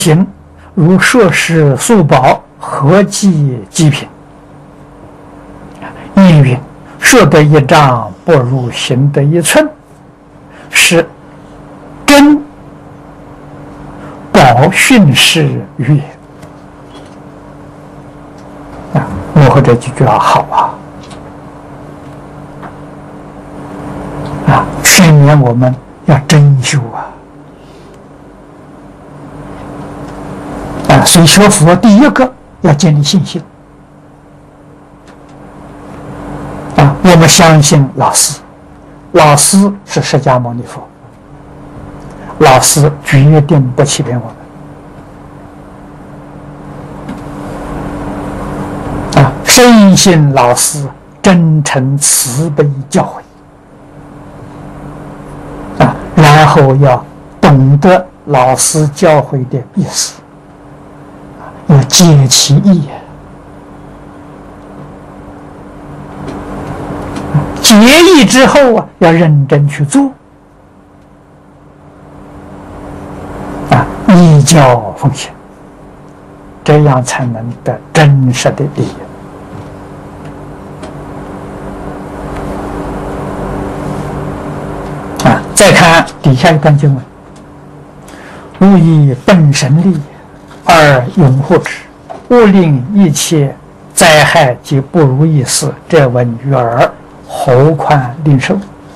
行如摄食素宝，合计极品。应云：摄得一丈，不如行得一寸，是真宝训示语也。幕后这几句话好劝勉我们要真修所以学佛第一个要建立信心我们相信老师，老师是释迦牟尼佛，老师决定不欺骗我们深信老师真诚慈悲教诲然后要懂得老师教诲的意思，要解其意解意之后要认真去做依教奉行，这样才能得真实的利益再看底下一段经文：勿以本神力而拥护之，勿令一切灾害及不如意事这闻于耳，何况令受？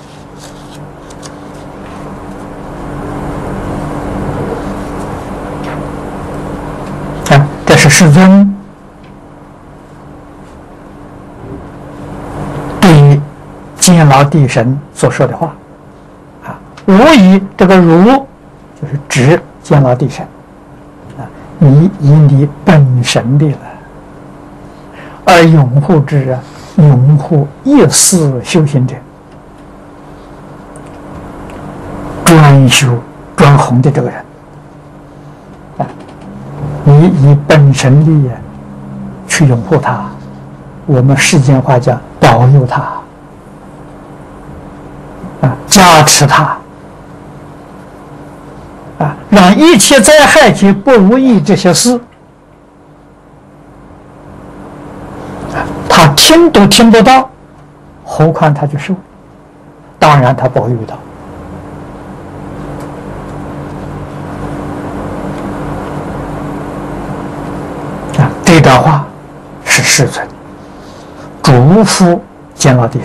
这是世尊对监牢地神所说的话无以这个如就是指监牢地神你以你本神力了而拥护之拥护一丝修行者，专修专弘的这个人你以本神力去拥护他，我们世间话讲保佑他加持他让一切灾害及不如意这些事他听都听不到，何况他去受？当然他不会遇到这段话是世尊嘱咐监牢地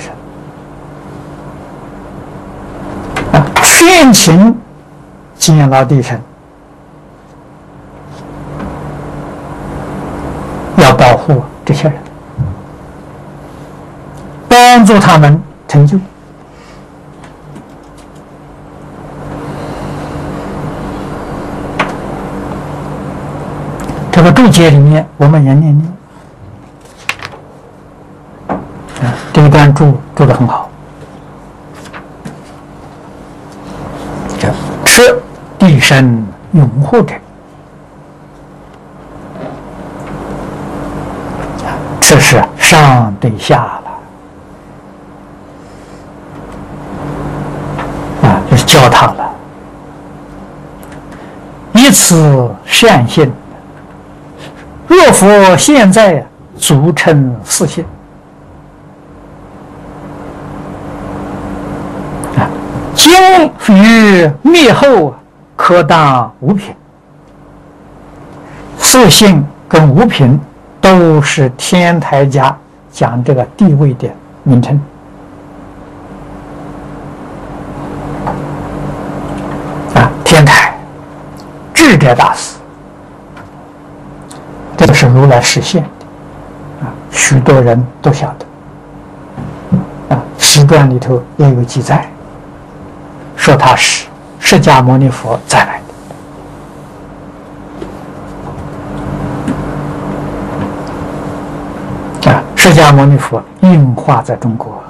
神劝请监牢地神要保护这些人，帮助他们成就。这个注解里面我们也念念这一段注得很好。是地神拥护者，这是上对下了就是教他了，以此善信，若佛现在足称四信今于灭后可当五品。四信跟五品都是天台家讲这个地位的名称天台智者大师，这个是如来示现的许多人都晓得史传里头也有记载，说他是释迦牟尼佛再来的释迦牟尼佛应化在中国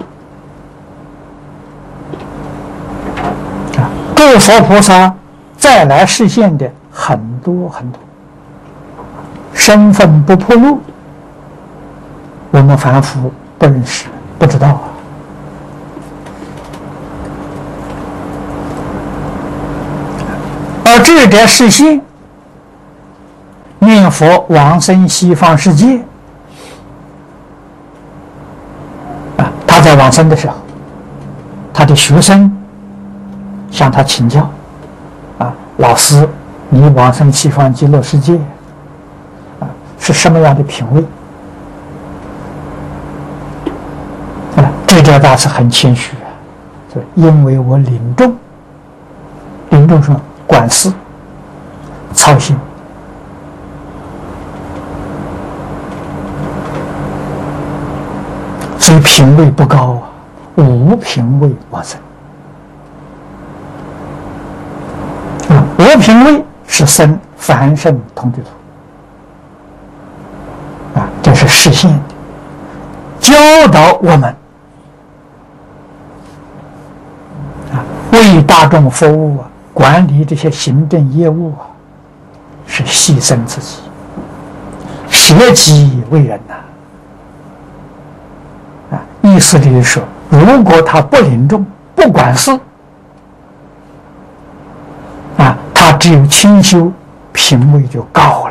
诸佛菩萨再来示现的很多很多，身份不暴露，我们凡夫不认识不知道而智者示现念佛往生西方世界他在往生的时候，他的学生向他请教老师，你往生西方极乐世界是什么样的品位？智者大师很谦虚因为我临终什么管事操心，所以品位不高无品位往生无品位是生凡圣同居土这是示现的，教导我们为大众服务管理这些行政业务是牺牲自己，舍己为人意思就是说，如果他不临终不管事他只有清修，品位就高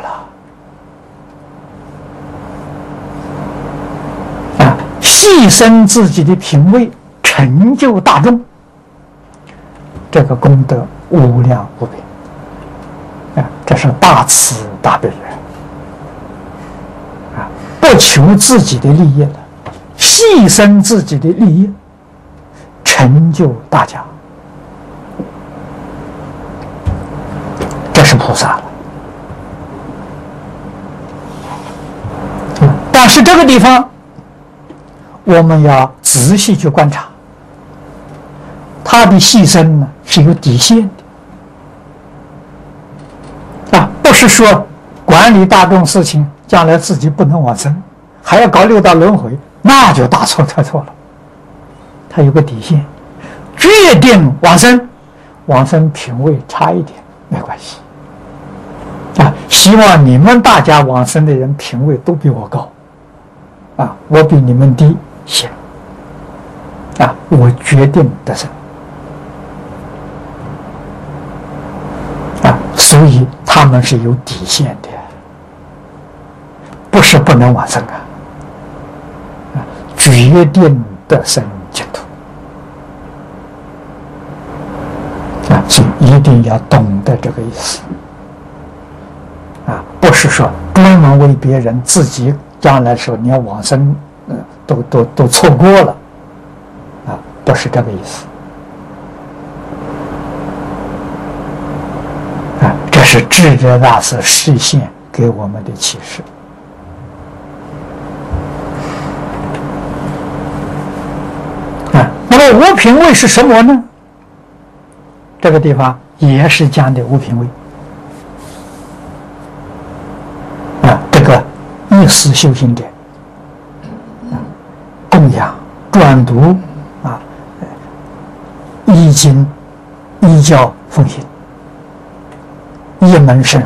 了牺牲自己的品位，成就大众，这个功德无量无边这是大慈大悲不求自己的利益了，牺牲自己的利益，成就大家，这是菩萨了。但是这个地方我们要仔细去观察，他的牺牲呢是有底线的不是说管理大众事情将来自己不能往生，还要搞六道轮回，那就大错特错了。他有个底线，决定往生品位差一点没关系希望你们大家往生的人品位都比我高我比你们低行我决定得生所以他们是有底线的，不是不能往生决定得生净土所以一定要懂得这个意思不是说专门为别人，自己将来时候你要往生都错过了不是这个意思这是智者大师示现给我们的启示那么无品位是什么呢？这个地方也是讲的无品位这个一时修行者供养专读依经依教奉行，一门深入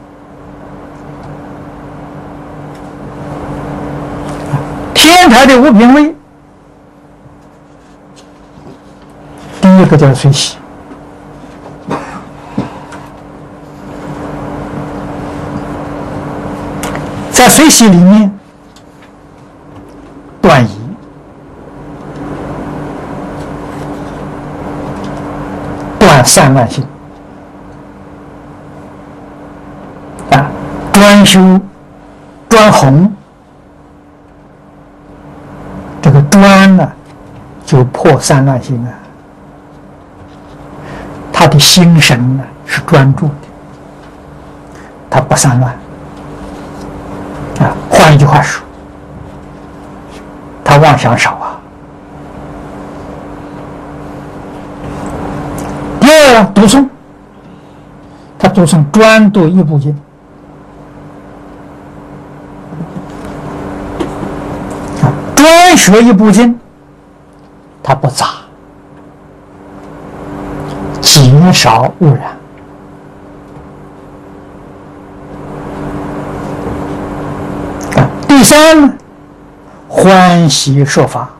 天台的无品位，第一个叫随喜在随喜里面断疑断散乱心专修专弘，这个专呢就破散乱心他的心神呢是专注的，他不散乱换一句话说，他妄想少第二读诵，他读诵专读一部经专学一部经，他不杂，减少污染第三呢，欢喜说法